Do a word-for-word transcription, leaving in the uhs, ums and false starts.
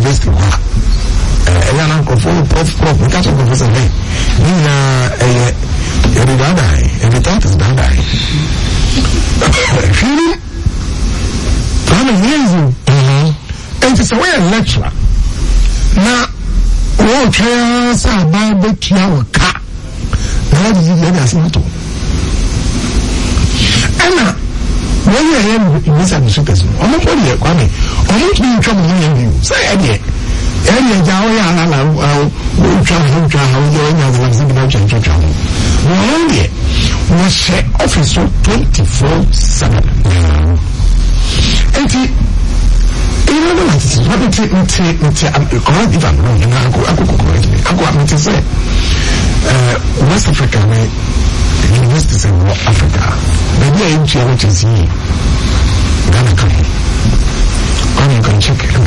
university wa eh ya na ko for prof prof we catch professor hey ni na eh eh the dada eh the tat is dada really I'm amazing mhm and it's a way lecturer na wo twa sa ba betua wo ka na di di na asinto ana when you hear this and super I'm not going to come I'm not going to trouble you say any any jawo ya la la wo twa wo twa wo yo nya the last bit of change twa wo only we share office twenty-four seven and you know what is what it it it I'm correct if I'm wrong and I go I go correct me I go I'm to say uh West Africa universities in Africa maybe I ain't which is here Ghana come on you can check